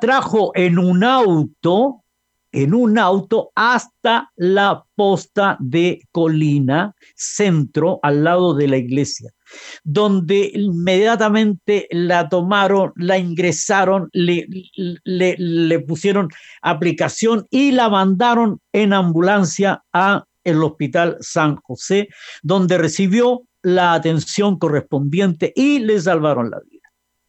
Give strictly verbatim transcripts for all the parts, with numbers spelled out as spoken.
trajo en un auto, en un auto hasta la posta de Colina, centro, al lado de la iglesia, donde inmediatamente la tomaron, la ingresaron, le, le, le pusieron aplicación y la mandaron en ambulancia a el Hospital San José, donde recibió la atención correspondiente y le salvaron la vida.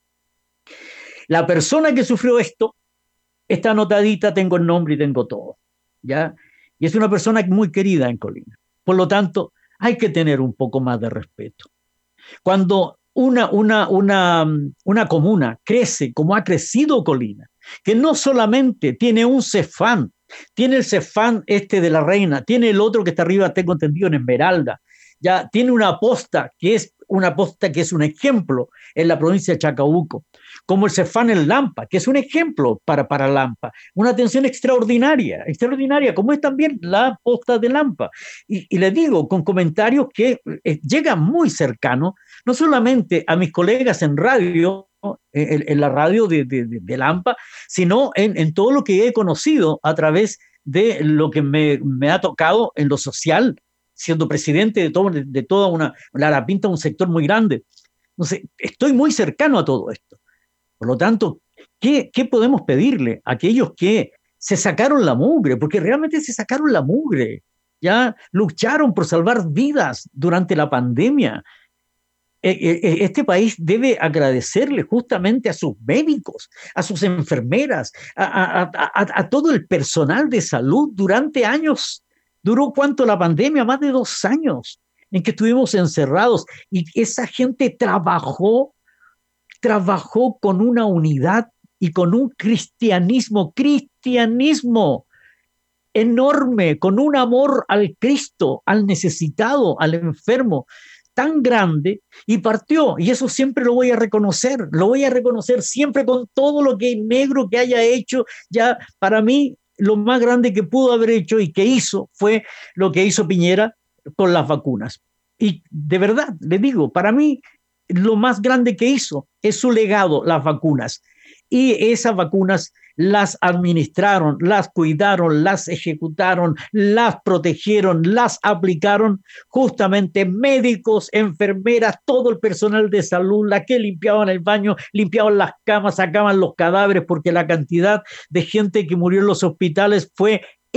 La persona que sufrió esto está anotadita, tengo el nombre y tengo todo, ¿ya? Y es una persona muy querida en Colina. Por lo tanto, hay que tener un poco más de respeto. Cuando una, una, una, una comuna crece como ha crecido Colina, que no solamente tiene un Cefán, tiene el Cefán este de la Reina, tiene el otro que está arriba, tengo entendido, en Esmeralda, ya tiene una posta que es una posta que es un ejemplo en la provincia de Chacabuco, como el Cefán en Lampa, que es un ejemplo para, para Lampa, una atención extraordinaria, extraordinaria, como es también la posta de Lampa. Y, y les digo, con comentarios que eh, llegan muy cercanos, no solamente a mis colegas en radio, en, en la radio de, de, de Lampa, sino en, en todo lo que he conocido a través de lo que me, me ha tocado en lo social, siendo presidente de, todo, de, de toda una, la pinta un sector muy grande. Entonces, estoy muy cercano a todo esto. Por lo tanto, ¿qué, qué podemos pedirle a aquellos que se sacaron la mugre? Porque realmente se sacaron la mugre, ya lucharon por salvar vidas durante la pandemia. Este país debe agradecerle justamente a sus médicos, a sus enfermeras, a, a, a, a todo el personal de salud durante años. ¿Duró cuánto la pandemia? Más de dos años en que estuvimos encerrados y esa gente trabajó, trabajó con una unidad y con un cristianismo, cristianismo enorme, con un amor al Cristo, al necesitado, al enfermo, tan grande, y partió, y eso siempre lo voy a reconocer, lo voy a reconocer siempre con todo lo que negro que haya hecho. Ya para mí lo más grande que pudo haber hecho y que hizo fue lo que hizo Piñera con las vacunas. Y de verdad, le digo, para mí lo más grande que hizo es su legado, las vacunas. Y esas vacunas las administraron, las cuidaron, las ejecutaron, las protegieron, las aplicaron justamente médicos, enfermeras, todo el personal de salud, la que limpiaban el baño, limpiaban las camas, sacaban los cadáveres, porque la cantidad de gente que murió en los hospitales fue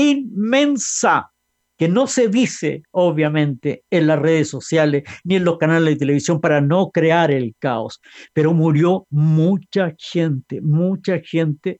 inmensa, que no se dice, obviamente, en las redes sociales ni en los canales de televisión para no crear el caos, pero murió mucha gente, mucha gente,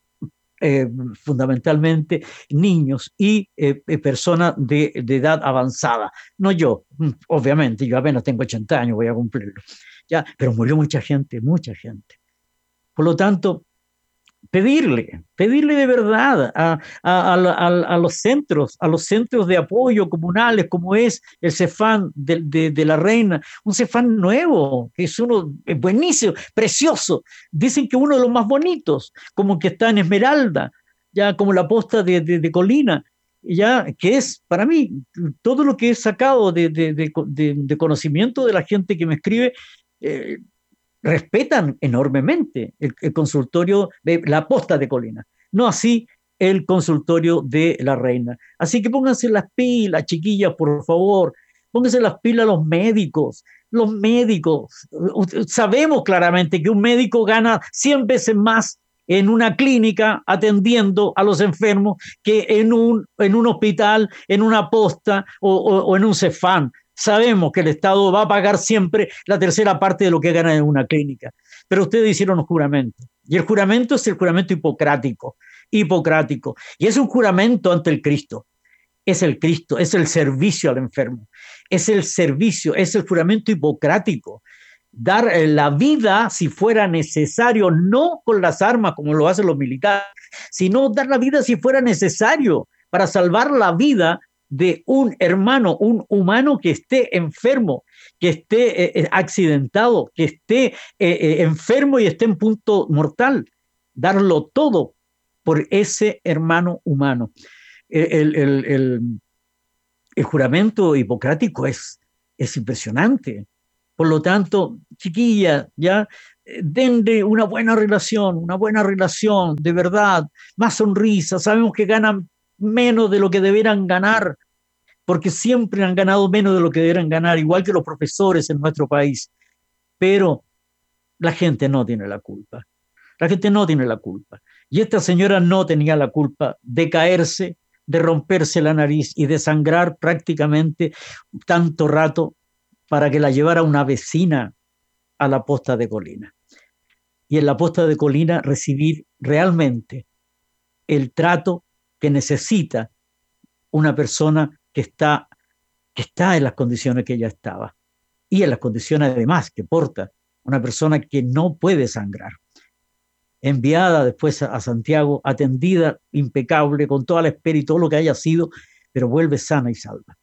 eh, fundamentalmente niños y eh, personas de, de edad avanzada. No yo, obviamente, yo apenas tengo ochenta años, voy a cumplirlo, ya, pero murió mucha gente, mucha gente. Por lo tanto, pedirle, pedirle de verdad a, a, a, a, los centros, a los centros de apoyo comunales, como es el Cefán de, de, de la Reina, un Cefán nuevo, que es uno es buenísimo, precioso, dicen que uno de los más bonitos, como que está en Esmeralda, ya como la posta de, de, de Colina, ya que es para mí todo lo que he sacado de, de, de, de, de conocimiento de la gente que me escribe. eh, respetan enormemente el, el consultorio de la posta de Colina, no así el consultorio de la Reina. Así que pónganse las pilas, chiquillas, por favor, pónganse las pilas los médicos, los médicos. Sabemos claramente que un médico gana cien veces más en una clínica atendiendo a los enfermos que en un, en un hospital, en una posta o, o, o en un Cefán. Sabemos que el Estado va a pagar siempre la tercera parte de lo que gana en una clínica. Pero ustedes hicieron un juramento. Y el juramento es el juramento hipocrático. Hipocrático. Y es un juramento ante el Cristo. Es el Cristo, es el servicio al enfermo. Es el servicio, es el juramento hipocrático. Dar la vida si fuera necesario, no con las armas como lo hacen los militares, sino dar la vida si fuera necesario para salvar la vida de un hermano, un humano que esté enfermo, que esté eh, accidentado, que esté eh, eh, enfermo y esté en punto mortal. Darlo todo por ese hermano humano. El, el, el, el juramento hipocrático es, es impresionante, Por lo tanto, chiquilla, ya, denle una buena relación, una buena relación, de verdad, más sonrisa. Sabemos que ganan menos de lo que deberán ganar, porque siempre han ganado menos de lo que deberán ganar, igual que los profesores en nuestro país. Pero la gente no tiene la culpa. La gente no tiene la culpa. Y esta señora no tenía la culpa de caerse, de romperse la nariz y de sangrar prácticamente tanto rato para que la llevara una vecina a la posta de Colina. Y en la posta de Colina recibir realmente el trato que necesita una persona que está, que está en las condiciones que ella estaba. Y en las condiciones además que porta una persona que no puede sangrar. Enviada después a Santiago, atendida, impecable, con toda la espera y todo lo que haya sido, pero vuelve sana y salva.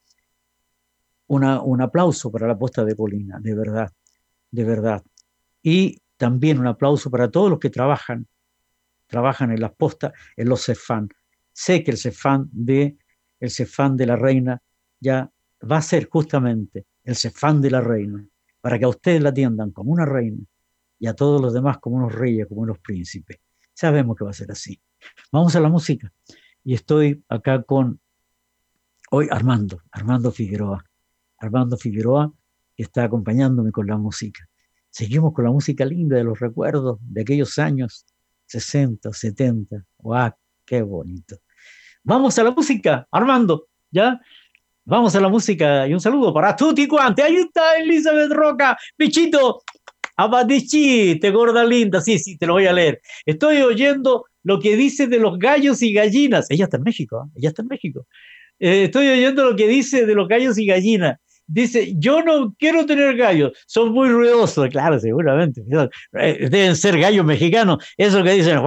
Una, un aplauso para la posta de Colina, de verdad, de verdad. Y también un aplauso para todos los que trabajan, trabajan en las postas, en los Cefam. Sé que el Cefam de, el Cefam de la Reina ya va a ser justamente el Cefam de la Reina, para que a ustedes la atiendan como una reina y a todos los demás como unos reyes, como unos príncipes. Sabemos que va a ser así. Vamos a la música. Y estoy acá con, hoy Armando, Armando Figueroa. Armando Figueroa, que está acompañándome con la música. Seguimos con la música linda de los recuerdos de aquellos años sesenta, setenta. ¡Guau! ¡Qué bonito! Vamos a la música, Armando, ¿ya? Vamos a la música y un saludo para tutti quanti. Ahí está Elizabeth Roca, bichito. Abadichite, gorda linda. Sí, sí, te lo voy a leer. Estoy oyendo lo que dice de los gallos y gallinas. Ella está en México, ¿eh? Ella está en México. Eh, estoy oyendo lo que dice de los gallos y gallinas. Dice, yo no quiero tener gallos, son muy ruidosos. Claro, seguramente. Deben ser gallos mexicanos. Eso que dicen,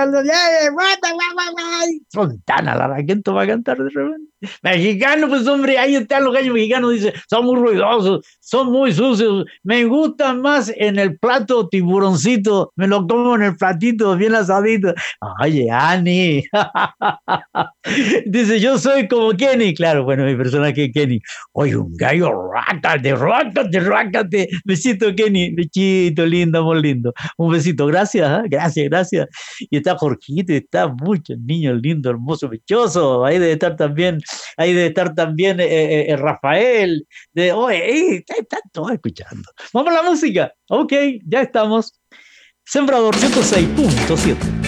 Fontana, la Raquento va a cantar de repente. Mexicano, pues hombre, ahí están los gallos mexicanos. Dice, son muy ruidosos, son muy sucios. Me gustan más en el plato tiburoncito. Me lo como en el platito bien asadito. Oye, Ani. Dice, yo soy como Kenny. Claro, bueno, mi personaje es Kenny. Oye, un gallo, rácate, rácate, rácate. Besito, Kenny. Besito, lindo, amor lindo. Un besito, gracias, ¿eh? Gracias, gracias. Y está Jorgito, y está muchos niños lindos, hermosos, pechosos. Ahí debe estar también, ahí debe estar también eh, eh, Rafael. De, oye, están está todos escuchando. Vamos a la música. Ok, ya estamos. Sembrador ciento seis punto siete.